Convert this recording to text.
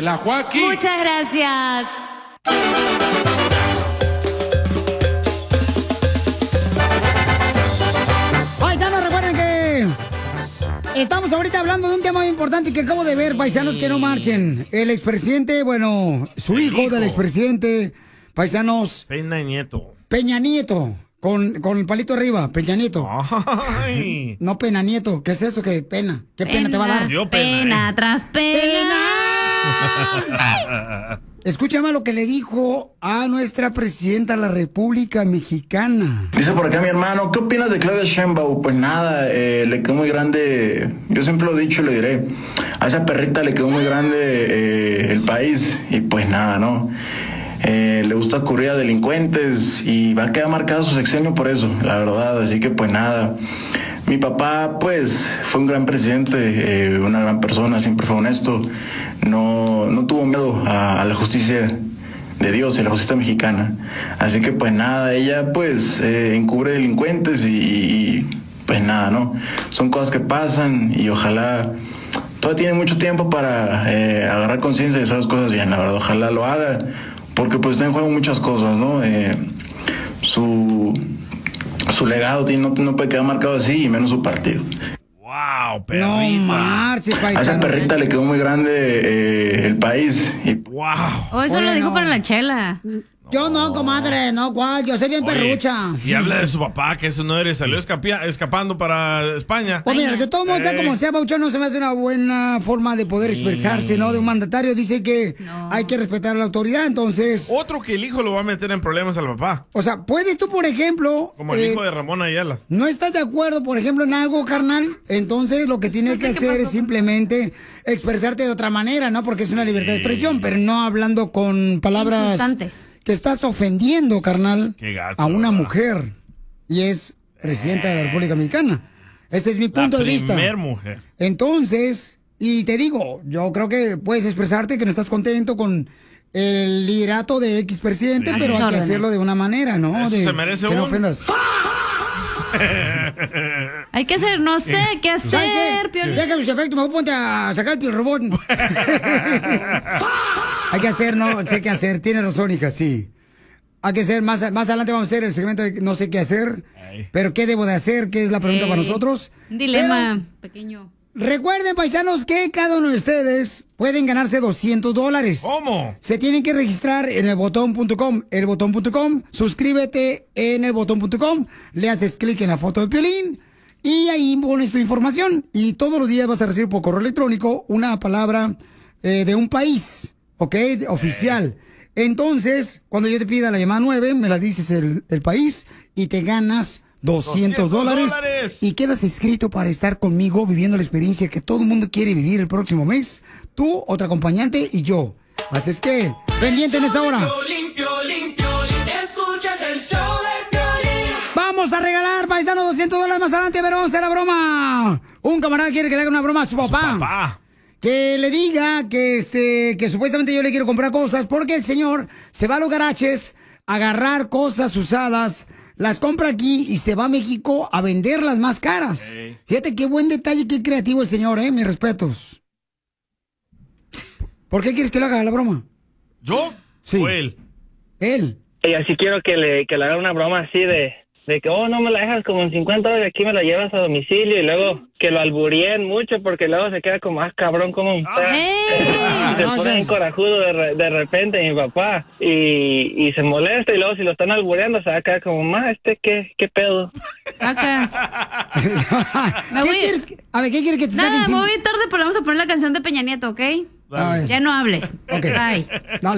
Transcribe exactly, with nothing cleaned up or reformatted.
la Joaquín. Muchas gracias. Paisanos, recuerden que estamos ahorita hablando de un tema muy importante que acabo de ver, paisanos, que no marchen. El expresidente, bueno, su hijo, hijo del expresidente, paisanos. Peña Nieto. Peña Nieto. Con, con el palito arriba, Peña Nieto. Ay. No, Pena Nieto. ¿Qué es eso? ¿Qué pena? ¿Qué pena, pena te va a dar? Yo pena, pena eh. tras pena. pena. Escúchame lo que le dijo a nuestra presidenta de la República Mexicana. Dice por acá mi hermano, ¿qué opinas de Claudia Sheinbaum? Pues nada, eh, le quedó muy grande, yo siempre lo he dicho y le diré, a esa perrita le quedó muy grande eh, el país y pues nada, ¿no? Eh, le gusta cubrir a delincuentes y va a quedar marcado su sexenio por eso, la verdad, así que pues nada. Mi papá pues fue un gran presidente, eh, una gran persona, siempre fue honesto, no, no tuvo miedo a, a la justicia de Dios y a la justicia mexicana, así que pues nada, ella pues eh, encubre delincuentes y, y pues nada, ¿no? Son cosas que pasan y ojalá... Todavía tiene mucho tiempo para eh, agarrar conciencia de esas cosas bien, la verdad, ojalá lo haga. Porque pues está en juego muchas cosas, ¿no? Eh, su, su legado tiene, no, no puede quedar marcado así, y menos su partido. ¡Wow, perrita! No marches, paisano. A esa perrita le quedó muy grande eh, el país. Y... ¡Wow! Oh, eso bueno. Lo dijo para la chela. Yo no, comadre, no, ¿cuál? Yo soy bien Oye, perrucha. Y habla de su papá, que eso no eres, salió escapia, escapando para España. Pues mira, de todos modos, sea como sea, Pauchón, no se me hace una buena forma de poder expresarse, ¿no? De un mandatario dice que no. hay que respetar a la autoridad, entonces... Otro que el hijo lo va a meter en problemas al papá. O sea, ¿puedes tú, por ejemplo... Como el eh, hijo de Ramón Ayala. ¿No estás de acuerdo, por ejemplo, en algo, carnal? Entonces, lo que tienes no sé que hacer es simplemente expresarte de otra manera, ¿no? Porque es una libertad de expresión, pero no hablando con palabras... Insultantes. Que estás ofendiendo, carnal, gato, a una ¿verdad? mujer. Y es presidenta de la República Mexicana. Ese es mi punto la de vista. Primer mujer. Entonces, y te digo, yo creo que puedes expresarte que no estás contento con el liderato de X presidente, sí. pero hay que hacerlo de una manera, ¿no? Eso de, se merece que un... no ofendas. Hay que hacer, no sé qué hacer, Piolín. Deja los efectos, me voy a ponte a sacar el piolrobot. Hay que hacer, no sé qué hacer. Tiene razón, hija, sí. Hay que hacer, más, más adelante vamos a hacer el segmento de no sé qué hacer. Ay. Pero ¿qué debo de hacer? ¿Qué es la pregunta Ey. para nosotros? Un dilema pero, pequeño. Recuerden, paisanos, que cada uno de ustedes pueden ganarse doscientos dólares. ¿Cómo? Se tienen que registrar en el botón punto com, el botón punto com, suscríbete en el botón punto com, le haces clic en la foto de Piolín y ahí pones tu información. Y todos los días vas a recibir por correo electrónico una palabra eh, de un país, ¿ok? Oficial. Entonces, cuando yo te pida la llamada nueve, me la dices el, el país y te ganas doscientos dólares y quedas inscrito para estar conmigo viviendo la experiencia que todo el mundo quiere vivir el próximo mes. Tú, otra acompañante y yo. Así es que, pendiente en esta hora. Piolín, Piolín, Piolín, escuchas el show de Piolín. Vamos a regalar, paisano, doscientos dólares más adelante, pero vamos a hacer la broma. Un camarada quiere que le haga una broma a su papá. Su papá. Que le diga que, este, que supuestamente yo le quiero comprar cosas porque el señor se va a los garajes a agarrar cosas usadas, las compra aquí y se va a México a venderlas más caras. Hey. Fíjate qué buen detalle, qué creativo el señor, ¿eh? Mis respetos. ¿Por qué quieres que le haga la broma? ¿Yo? Sí. ¿O él? Él. Y así quiero que le, que le haga una broma así de, de que, oh, no me la dejas como en cincuenta dólares, aquí me la llevas a domicilio, y luego que lo alburien mucho porque luego se queda como más cabrón como un perro. Hey. Se pone en corajudo de, re, de repente mi papá y, y se molesta, y luego si lo están albureando se va a quedar como, más este qué, qué pedo. Sacas. ¿Qué voy... quieres que... A ver, ¿qué quieres que te Nada, saquen? me voy tarde, pero vamos a poner la canción de Peña Nieto, ¿ok? Ya no hables. Ok. Bye. Dale.